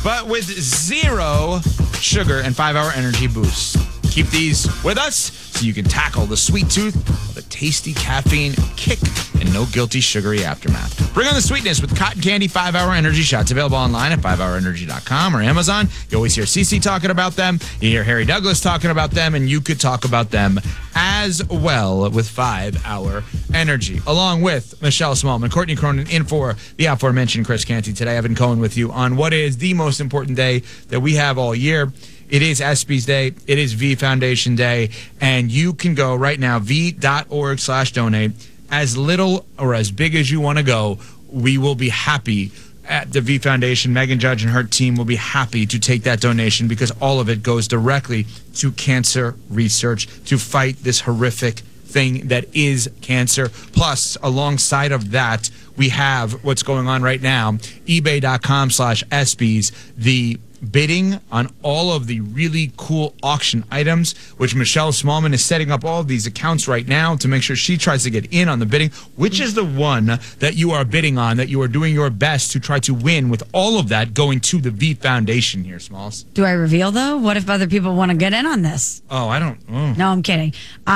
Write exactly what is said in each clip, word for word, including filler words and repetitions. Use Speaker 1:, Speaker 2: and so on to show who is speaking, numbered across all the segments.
Speaker 1: but with zero sugar and five-hour energy boosts. Keep these with us so you can tackle the sweet tooth of a tasty caffeine kick and no guilty sugary aftermath. Bring on the sweetness with Cotton Candy five-hour energy shots. Available online at five hour energy dot com or Amazon. You always hear Cece talking about them. You hear Harry Douglas talking about them, and you could talk about them as well with five-hour energy. Along with Michelle Smallman, Courtney Cronin in for the aforementioned Chris Canty today. Evan Cohen with you on what is the most important day that we have all year. It is ESPYs Day. It is V Foundation Day. And you can go right now, v.org slash donate. As little or as big as you want to go, we will be happy at the V Foundation. Megan Judge and her team will be happy to take that donation because all of it goes directly to cancer research to fight this horrific thing that is cancer. Plus, alongside of that, we have what's going on right now, ebay.com slash ESPYs, the bidding on all of the really cool auction items, which Michelle Smallman is setting up all of these accounts right now to make sure she tries to get in on the bidding. Which is the one that you are bidding on, that you are doing your best to try to win with all of that going to the V Foundation here, Smalls?
Speaker 2: Do I reveal, though? What if other people want to get in on this?
Speaker 1: Oh, I don't. Oh.
Speaker 2: No, I'm kidding.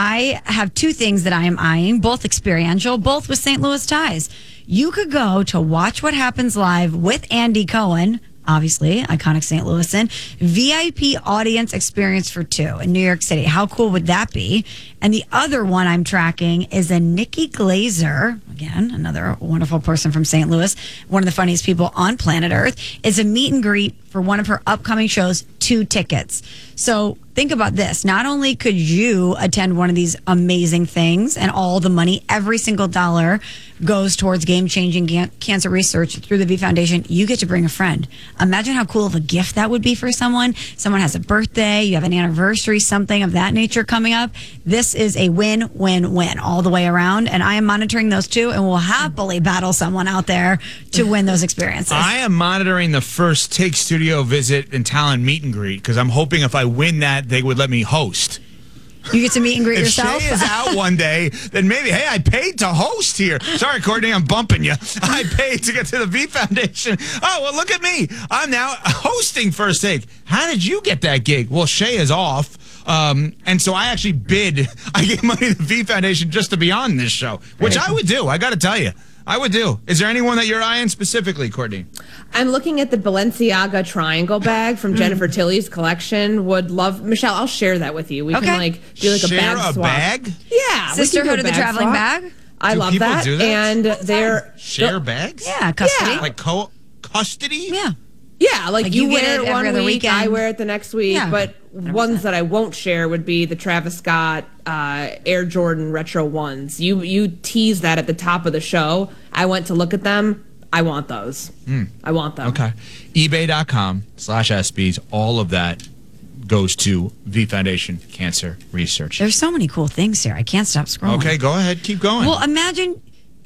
Speaker 2: I have two things that I am eyeing, both experiential, both with Saint Louis ties. You could go to Watch What Happens Live with Andy Cohen, obviously, iconic Saint Louisan, V I P audience experience for two in New York City. How cool would that be? And the other one I'm tracking is a Nikki Glazer, again, another wonderful person from Saint Louis, one of the funniest people on planet Earth, is a meet and greet for one of her upcoming shows, two tickets. So think about this. Not only could you attend one of these amazing things and all the money, every single dollar goes towards game-changing can- cancer research through the V Foundation, you get to bring a friend. Imagine how cool of a gift that would be for someone. Someone has a birthday, you have an anniversary, something of that nature coming up. This is a win-win-win all the way around, and I am monitoring those two and will happily battle someone out there to win those experiences.
Speaker 1: I am monitoring the first Take Studio visit and talent meet and greet because I'm hoping if I win that, they would let me host.
Speaker 2: You get to meet and greet
Speaker 1: if
Speaker 2: yourself?
Speaker 1: If Shay is out one day, then maybe, hey, I paid to host here. Sorry, Courtney, I'm bumping you. I paid to get to the V Foundation. Oh, well, look at me. I'm now hosting First Take. How did you get that gig? Well, Shay is off. Um, and so I actually bid. I gave money to the V Foundation just to be on this show, which I would do. I got to tell you. I would do. Is there anyone that you're eyeing specifically, Courtney?
Speaker 3: I'm looking at the Balenciaga triangle bag from Jennifer Tilly's collection. Would love, Michelle, I'll share that with you. We
Speaker 2: okay.
Speaker 3: can like do like a
Speaker 1: share
Speaker 3: bag
Speaker 1: a
Speaker 3: swap.
Speaker 1: bag?
Speaker 3: Yeah.
Speaker 2: Sisterhood of the Traveling
Speaker 3: swap.
Speaker 2: Bag?
Speaker 3: I
Speaker 1: do
Speaker 3: love
Speaker 1: people
Speaker 3: that.
Speaker 1: Do that.
Speaker 3: And they're
Speaker 1: share bags?
Speaker 2: Yeah, custody.
Speaker 3: Yeah.
Speaker 1: Like co- custody?
Speaker 2: Yeah.
Speaker 3: Yeah, like,
Speaker 2: Like
Speaker 3: you,
Speaker 2: you get
Speaker 3: wear
Speaker 2: it
Speaker 3: it
Speaker 2: every
Speaker 3: one
Speaker 2: other
Speaker 3: week,
Speaker 2: weekend.
Speaker 3: I wear it the next week.
Speaker 2: Yeah.
Speaker 3: But one hundred percent. Ones that I won't share would be the Travis Scott uh, Air Jordan Retro ones. You you teased that at the top of the show. I went to look at them. I want those. Mm. I want them.
Speaker 1: Okay. eBay.com slash ESPYs. All of that goes to V Foundation Cancer Research.
Speaker 2: There's so many cool things here. I can't stop scrolling.
Speaker 1: Okay, go ahead. Keep going.
Speaker 2: Well, imagine,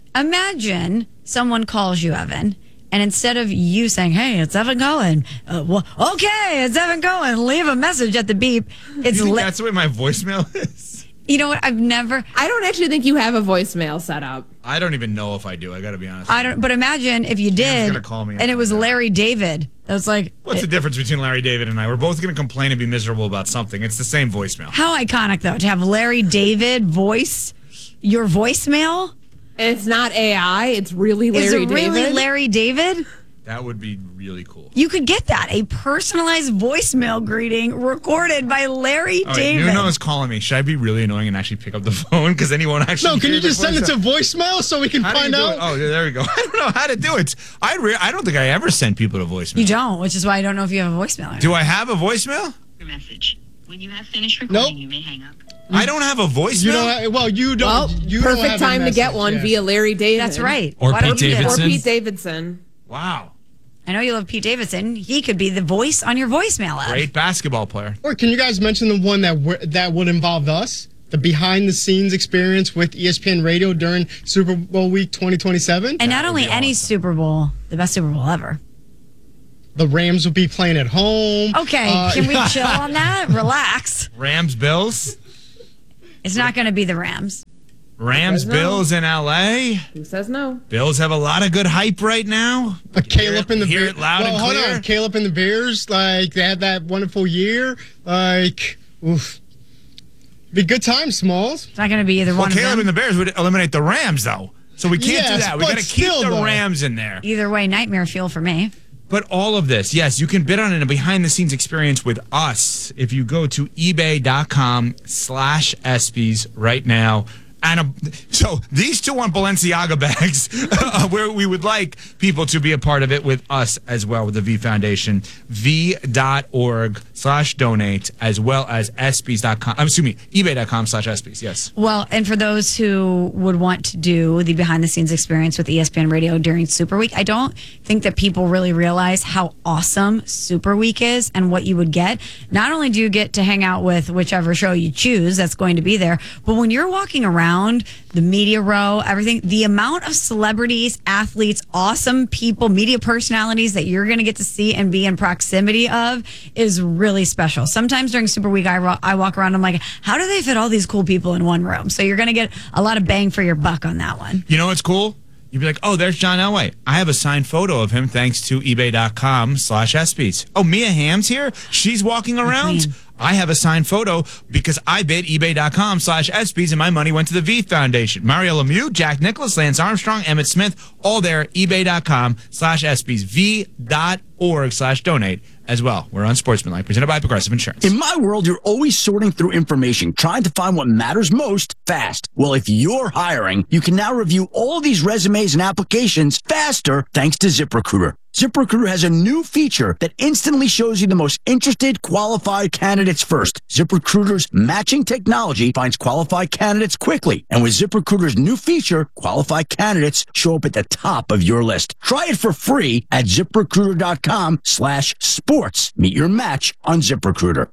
Speaker 2: imagine someone calls you, Evan, and instead of you saying, hey, it's Evan Cohen, uh, well, okay, it's Evan Cohen, leave a message at the beep. It's
Speaker 1: you think
Speaker 2: li-
Speaker 1: that's the way my voicemail is?
Speaker 2: You know what? I've never.
Speaker 3: I don't actually think you have a voicemail set up.
Speaker 1: I don't even know if I do. I got to be honest.
Speaker 2: I don't. But imagine if you did,
Speaker 1: gonna call me
Speaker 2: and it was
Speaker 1: that.
Speaker 2: Larry David. That was like,
Speaker 1: What's the difference between Larry David and I? We're both going to complain and be miserable about something. It's the same voicemail.
Speaker 2: how iconic though to have Larry David voice your voicemail.
Speaker 3: And it's not A I. It's really Larry
Speaker 2: Is it
Speaker 3: David.
Speaker 2: really Larry David?
Speaker 1: That would be really cool.
Speaker 2: You could get that, a personalized voicemail greeting recorded by Larry
Speaker 1: All right,
Speaker 2: David.
Speaker 1: Nuno is calling me. Should I be really annoying and actually pick up the phone? Because then he won't actually
Speaker 4: No, can
Speaker 1: hear
Speaker 4: you
Speaker 1: the
Speaker 4: just send it to
Speaker 1: voicemail?
Speaker 4: voicemail so we can
Speaker 1: How do
Speaker 4: find
Speaker 1: you do
Speaker 4: out?
Speaker 1: it? Oh, yeah, there we go. I don't know how to do it. I re- I don't think I ever send people to voicemail.
Speaker 2: You don't, which is why I don't know if you have a voicemail.
Speaker 1: Do I have a voicemail?
Speaker 5: Your message. When you have finished recording,
Speaker 4: Nope.
Speaker 5: you may hang up.
Speaker 1: I don't have a voicemail.
Speaker 4: You don't have, well, you don't.
Speaker 3: Well,
Speaker 4: you don't
Speaker 3: perfect
Speaker 4: have a
Speaker 3: time to get
Speaker 4: message,
Speaker 3: one
Speaker 4: yes.
Speaker 3: via Larry David.
Speaker 2: That's right.
Speaker 6: Or
Speaker 2: Why
Speaker 6: Pete
Speaker 2: don't you do that?
Speaker 3: Or
Speaker 6: Davidson.
Speaker 3: Pete Davidson.
Speaker 1: Wow.
Speaker 2: I know you love Pete Davidson. He could be the voice on your voicemail app.
Speaker 1: Great basketball player.
Speaker 4: Or can you guys mention the one that w- that would involve us? The behind-the-scenes experience with E S P N Radio during Super Bowl Week twenty twenty-seven?
Speaker 2: And not
Speaker 1: would
Speaker 2: only
Speaker 1: be
Speaker 2: any
Speaker 1: awesome.
Speaker 2: Super Bowl, the best Super Bowl ever.
Speaker 4: The Rams will be playing at home.
Speaker 2: Okay,
Speaker 4: Uh,
Speaker 2: can we chill on that? Relax.
Speaker 1: Rams, Bills.
Speaker 2: It's not going to be the Rams.
Speaker 1: Rams,
Speaker 3: Says no.
Speaker 1: Bills in L A.
Speaker 3: Who says no?
Speaker 1: Bills have a lot of good hype right now.
Speaker 4: Uh, Caleb and the
Speaker 1: hear
Speaker 4: Bears.
Speaker 1: it loud
Speaker 4: well,
Speaker 1: and
Speaker 4: hold
Speaker 1: clear.
Speaker 4: on. Caleb and the Bears, like, they had that wonderful year. Like, oof. Be good times, Smalls.
Speaker 2: It's not going to be either
Speaker 1: Well,
Speaker 2: one
Speaker 1: Caleb
Speaker 2: of
Speaker 1: and
Speaker 2: them.
Speaker 1: the Bears would eliminate the Rams, though. So we can't do
Speaker 4: Yes,
Speaker 1: that. We
Speaker 4: but
Speaker 1: got to keep
Speaker 4: still,
Speaker 1: the
Speaker 4: though.
Speaker 1: Rams in there.
Speaker 2: Either way, nightmare fuel for me.
Speaker 1: But all of this, yes, you can bid on it in a behind-the-scenes experience with us if you go to ebay.com slash ESPYs right now. And a, so these two on Balenciaga bags, uh, where we would like people to be a part of it with us as well with the V Foundation, v.org slash donate, as well as ESPYs dot com, I'm excuse me, ebay.com slash ESPYs, yes.
Speaker 2: Well, and for those who would want to do the behind-the-scenes experience with E S P N Radio during Super Week, I don't think that people really realize how awesome Super Week is and what you would get. Not only do you get to hang out with whichever show you choose that's going to be there, but when you're walking around the media row, everything, the amount of celebrities, athletes, awesome people, media personalities that you're going to get to see and be in proximity of is really special. Sometimes during Super Week, I, ro- I walk around, I'm like, how do they fit all these cool people in one room? So you're going to get a lot of bang for your buck on that one.
Speaker 1: You know what's cool? You'd be like, oh, there's John Elway. I have a signed photo of him thanks to ebay.com slash ESPYs. Oh, Mia Hamm's here? She's walking around?
Speaker 2: queen.
Speaker 1: I have a signed photo because I bid ebay.com slash ESPYs and my money went to the V Foundation. Mario Lemieux, Jack Nicklaus, Lance Armstrong, Emmett Smith, all there, ebay.com slash ESPYs, v.org slash donate as well. We're on Sportsmanlike, presented by Progressive Insurance.
Speaker 6: In my world, you're always sorting through information, trying to find what matters most fast. Well, if you're hiring, you can now review all these resumes and applications faster thanks to ZipRecruiter. ZipRecruiter has a new feature that instantly shows you the most interested, qualified candidates first. ZipRecruiter's matching technology finds qualified candidates quickly. And with ZipRecruiter's new feature, qualified candidates show up at the top of your list. Try it for free at ZipRecruiter.com slash sports. Meet your match on ZipRecruiter.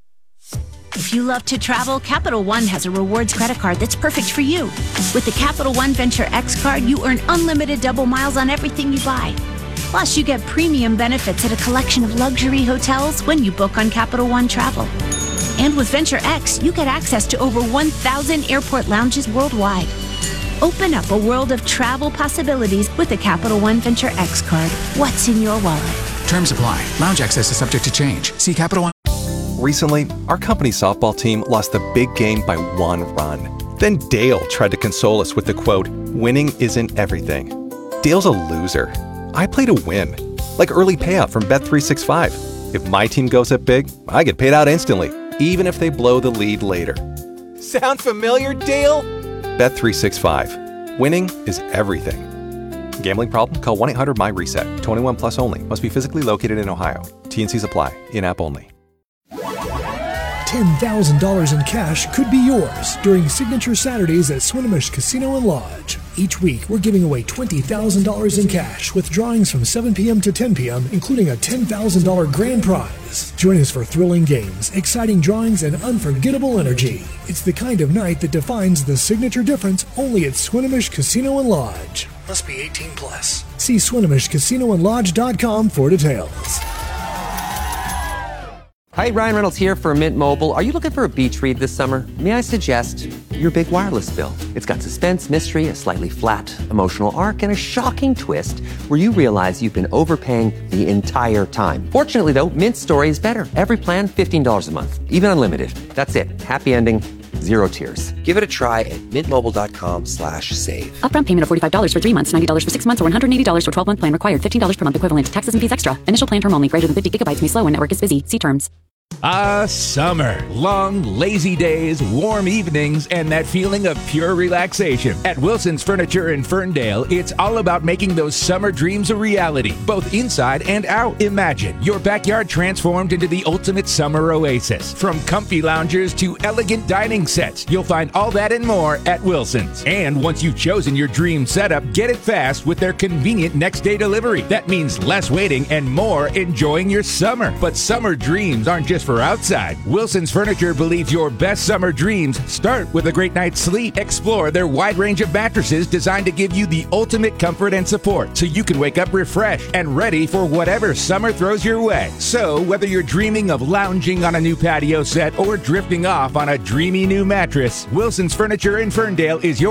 Speaker 7: If you love to travel, Capital One has a rewards credit card that's perfect for you. With the Capital One Venture X card, you earn unlimited double miles on everything you buy. Plus, you get premium benefits at a collection of luxury hotels when you book on Capital One Travel. And with Venture X, you get access to over one thousand airport lounges worldwide. Open up a world of travel possibilities with the Capital One Venture X card. What's in your wallet?
Speaker 8: Terms apply. Lounge access is subject to change. See Capital One.
Speaker 9: Recently, our company softball team lost the big game by one run. Then Dale tried to console us with the quote, "Winning isn't everything." Dale's a loser. I play to win, like early payout from Bet three sixty-five. If my team goes up big, I get paid out instantly, even if they blow the lead later. Sound familiar, Dale? Bet three sixty-five. Winning is everything. Gambling problem? Call one eight hundred M Y RESET. twenty-one plus only. Must be physically located in Ohio. T and Cs apply. In-app only.
Speaker 10: ten thousand dollars in cash could be yours during Signature Saturdays at Swinomish Casino and Lodge. Each week, we're giving away twenty thousand dollars in cash with drawings from seven p.m. to ten p.m., including a ten thousand dollars grand prize. Join us for thrilling games, exciting drawings, and unforgettable energy. It's the kind of night that defines the signature difference only at Swinomish Casino and Lodge. Must be eighteen plus. See Swinomish Casino and Lodge dot com for details.
Speaker 11: Hi, Ryan Reynolds here for Mint Mobile. Are you looking for a beach read this summer? May I suggest your big wireless bill? It's got suspense, mystery, a slightly flat emotional arc, and a shocking twist where you realize you've been overpaying the entire time. Fortunately, though, Mint's story is better. Every plan, fifteen dollars a month, even unlimited. That's it. Happy ending, zero tears. Give it a try at mintmobile.com slash save.
Speaker 12: Upfront payment of forty-five dollars for three months, ninety dollars for six months, or one hundred eighty dollars for twelve-month plan required. fifteen dollars per month equivalent. Taxes and fees extra. Initial plan term only. Greater than fifty gigabytes may slow when network is busy. See terms.
Speaker 13: Ah, summer. Long, lazy days, warm evenings, and that feeling of pure relaxation. At Wilson's Furniture in Ferndale, it's all about making those summer dreams a reality, both inside and out. Imagine your backyard transformed into the ultimate summer oasis. From comfy loungers to elegant dining sets, you'll find all that and more at Wilson's. And once you've chosen your dream setup, get it fast with their convenient next-day delivery. That means less waiting and more enjoying your summer. But summer dreams aren't just for outside. Wilson's Furniture believes your best summer dreams start with a great night's sleep. Explore their wide range of mattresses designed to give you the ultimate comfort and support, so you can wake up refreshed and ready for whatever summer throws your way. So whether you're dreaming of lounging on a new patio set or drifting off on a dreamy new mattress, Wilson's Furniture in Ferndale is your